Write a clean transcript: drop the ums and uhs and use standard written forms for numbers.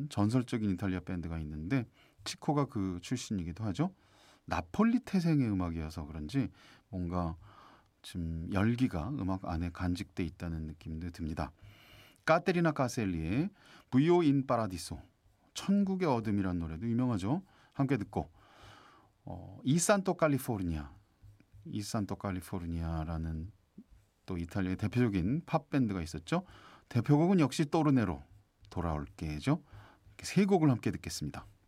전설적인 이탈리아 밴드가 있는데 치코가 그 출신이기도 하죠. 나폴리 태생의 음악이어서 그런지 뭔가 좀 열기가 음악 안에 간직돼 있다는 느낌도 듭니다. 까테리나 카셀리의 부요 인 파라디소, 천국의 어둠이라는 노래도 유명하죠. 함께 듣고 이산토 칼리포르니아, 이산토 칼리포르니아라는 또 이탈리아의 대표적인 팝 밴드가 있었죠. 대표곡은 역시 또르네로, 돌아올게죠. 세 곡을 함께 듣겠습니다.